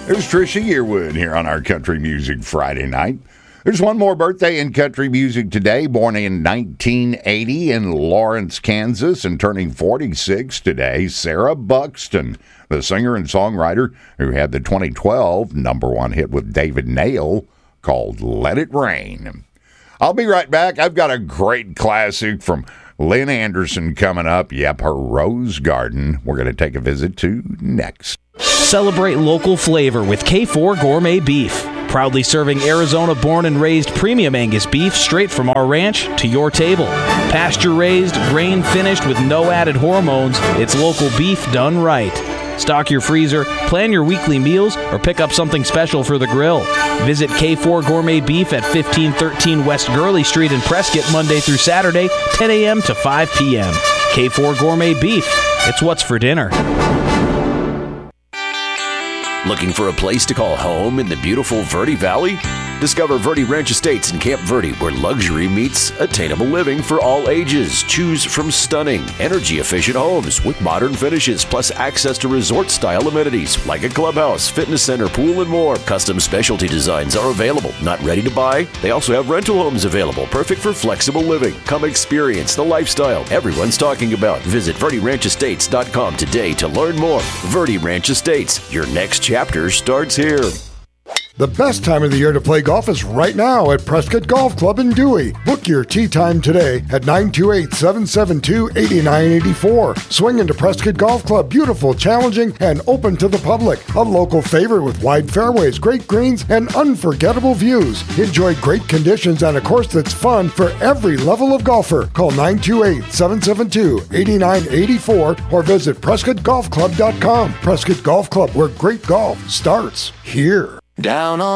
There's Trisha Yearwood here on our Country Music Friday night. There's one more birthday in country music today, born in 1980 in Lawrence, Kansas, and turning 46 today, Sarah Buxton, the singer and songwriter who had the 2012 #1 hit with David Nail called Let It Rain. I'll be right back. I've got a great classic from Lynn Anderson coming up. Yep, her Rose Garden we're going to take a visit to next. Celebrate local flavor with K4 Gourmet Beef. Proudly serving Arizona-born and raised premium Angus beef straight from our ranch to your table. Pasture-raised, grain-finished with no added hormones, it's local beef done right. Stock your freezer, plan your weekly meals, or pick up something special for the grill. Visit K4 Gourmet Beef at 1513 West Gurley Street in Prescott Monday through Saturday, 10 a.m. to 5 p.m. K4 Gourmet Beef. It's what's for dinner. Looking for a place to call home in the beautiful Verde Valley? Discover Verde Ranch Estates in Camp Verde, where luxury meets attainable living for all ages. Choose from stunning, energy-efficient homes with modern finishes, plus access to resort-style amenities like a clubhouse, fitness center, pool, and more. Custom specialty designs are available. Not ready to buy? They also have rental homes available, perfect for flexible living. Come experience the lifestyle everyone's talking about. Visit VerdeRanchEstates.com today to learn more. Verde Ranch Estates, your next chapter starts here. The best time of the year to play golf is right now at Prescott Golf Club in Dewey. Book your tee time today at 928-772-8984. Swing into Prescott Golf Club. Beautiful, challenging, and open to the public. A local favorite with wide fairways, great greens, and unforgettable views. Enjoy great conditions on a course that's fun for every level of golfer. Call 928-772-8984 or visit PrescottGolfClub.com. Prescott Golf Club, where great golf starts here. Down on